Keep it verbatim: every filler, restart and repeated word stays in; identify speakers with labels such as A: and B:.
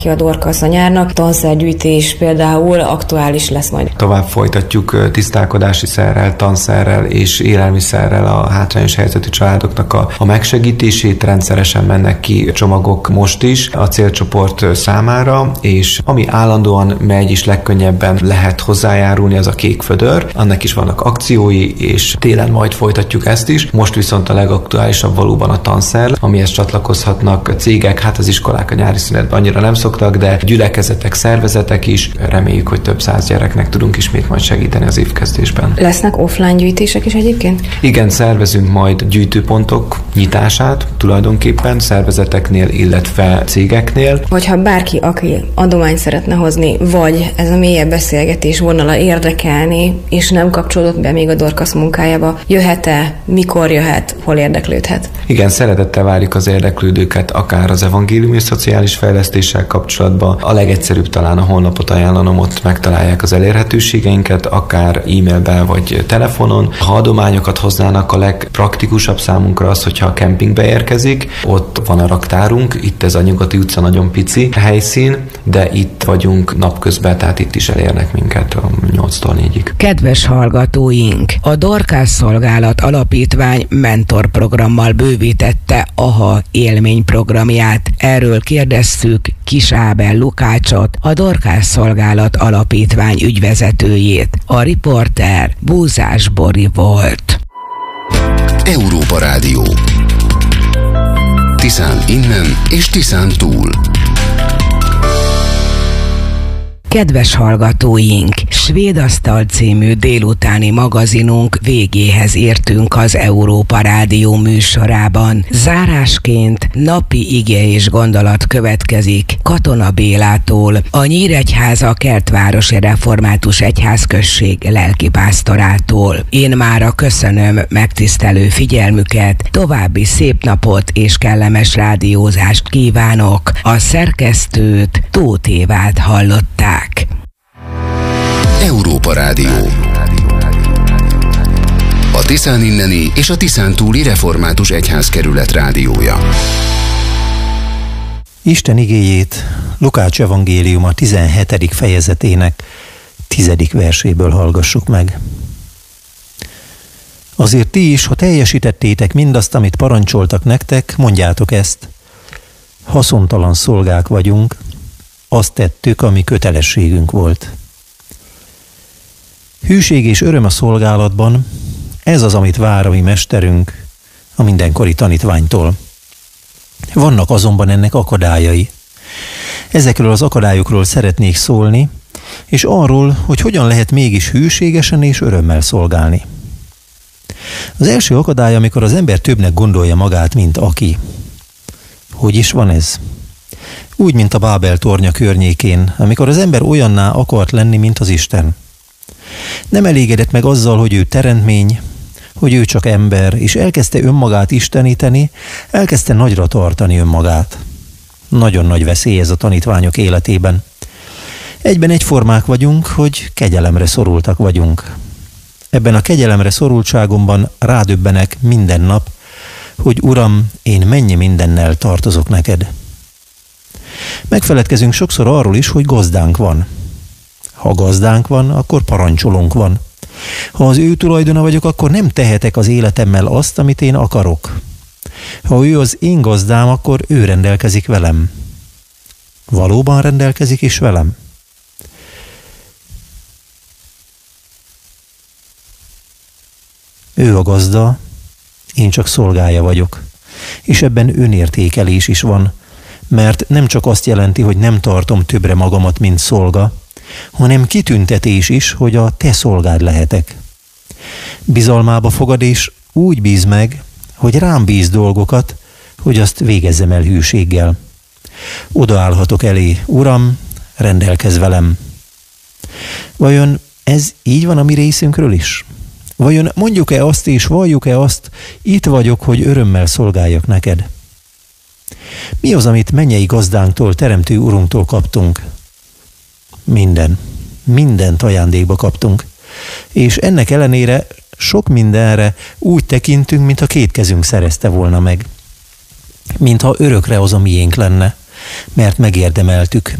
A: ki a Dorkasz a nyárnak. Tanszergyűjtés például aktuális lesz majd.
B: Tovább folytatjuk tisztálkodási szerrel, tanszerrel és élelmiszerrel a hátrányos helyzetű családoknak a, a megsegítését. Rendszeresen mennek ki csomagok most is a célcsoport számára, és ami állandóan megy és legkönnyebben lehet hozzájárulni, az a kék födör. Annak is vannak akciói, és télen majd folytatjuk ezt is. Most viszont a legaktuálisabb valóban a tanszer, amihez csatlakozhatnak cégek, hát az iskolák a nyári szünetben annyira nem szoktak, de gyülekezetek, szervezetek is. Reméljük, hogy több száz gyereknek tudunk ismét majd segíteni az évkezdésben.
A: Lesznek offline gyűjtések is egyébként?
B: Igen, szervezünk majd gyűjtőpontok nyitását tulajdonképpen szervezeteknél, illetve cégeknél.
A: Hogyha bárki, aki adományt szeretne hozni, vagy ez a mélyebb beszélgetés vonala érdekelni, és nem kapcsolódott be még a Dorkasz munkájába, jöhet-e, mikor jöhet, hol érdeklődhet?
B: Igen, szeretettel várjuk az érdeklődőket, akár az evangéliumi és szociális fejlesztéssel kapcsolatban. A legegyszerűbb talán a honlapot ajánlanom, ott megtalálják az elérhetőségeinket, akár e-mailben vagy telefonon. Ha adományokat hoznának, a legpraktikusabb számunkra az, hogyha a kempingbe érkezik, ott van a raktárunk, itt ez a Nyugati utca nagyon pici helyszín, de itt vagyunk napközben, tehát itt is elérnek minket a nyolctól négyig.
C: Kedves hallgatóink, a Dorkasz Szolgálat Alapítvány mentorprogrammal bővítette á há á élményprogramját. Erről kérdeztük Kis Ábel Lukácsot, a Dorkasz Szolgálat Alapítvány ügyvezetőjét. A riporter Búzás Bori volt.
D: Európa Rádió. Tiszán innen és Tiszán túl.
C: Kedves hallgatóink, Svédasztal című délutáni magazinunk végéhez értünk az Európa Rádió műsorában. Zárásként napi ige és gondolat következik Katona Bélától, a Nyíregyháza Kertvárosi Református Egyházközség lelkipásztorától. Én mára köszönöm megtisztelő figyelmüket, további szép napot és kellemes rádiózást kívánok. A szerkesztőt Tóth Évát hallották.
D: Európa Rádió. A Tiszán inneni és a Tiszán túli Református Egyházkerület rádiója.
E: Isten igéjét Lukács evangéliuma tizenhetedik fejezetének tizedik verséből hallgassuk meg. Azért ti is, ha teljesítettétek mindazt, amit parancsoltak nektek, mondjátok ezt. Haszontalan szolgák vagyunk, azt tettük, ami kötelességünk volt. Hűség és öröm a szolgálatban, ez az, amit vár a mi mesterünk a mindenkori tanítványtól. Vannak azonban ennek akadályai. Ezekről az akadályokról szeretnék szólni, és arról, hogy hogyan lehet mégis hűségesen és örömmel szolgálni. Az első akadály, amikor az ember többnek gondolja magát, mint aki. Hogy is van ez? Úgy, mint a Bábel tornya környékén, amikor az ember olyanná akart lenni, mint az Isten. Nem elégedett meg azzal, hogy ő teremtmény, hogy ő csak ember, és elkezdte önmagát isteníteni, elkezdte nagyra tartani önmagát. Nagyon nagy veszély ez a tanítványok életében. Egyben egyformák vagyunk, hogy kegyelemre szorultak vagyunk. Ebben a kegyelemre szorultságomban rádöbbenek minden nap, hogy Uram, én mennyi mindennel tartozok neked. Megfeledkezünk sokszor arról is, hogy gazdánk van. Ha gazdánk van, akkor parancsolónk van. Ha az ő tulajdona vagyok, akkor nem tehetek az életemmel azt, amit én akarok. Ha ő az én gazdám, akkor ő rendelkezik velem. Valóban rendelkezik is velem? Ő a gazda, én csak szolgája vagyok. És ebben önértékelés is van, mert nem csak azt jelenti, hogy nem tartom többre magamat, mint szolga, hanem kitüntetés is, hogy a te szolgád lehetek. Bizalmába fogad, és úgy bíz meg, hogy rám bíz dolgokat, hogy azt végezzem el hűséggel. Odaállhatok elé, Uram, rendelkezz velem. Vajon ez így van a mi részünkről is? Vajon mondjuk-e azt és valljuk-e azt, itt vagyok, hogy örömmel szolgáljak neked? Mi az, amit mennyei gazdánktól, teremtő Urunktól kaptunk? Minden. Mindent ajándékba kaptunk. És ennek ellenére sok mindenre úgy tekintünk, mintha két kezünk szerezte volna meg. Mintha örökre az a miénk lenne. mert megérdemeltük,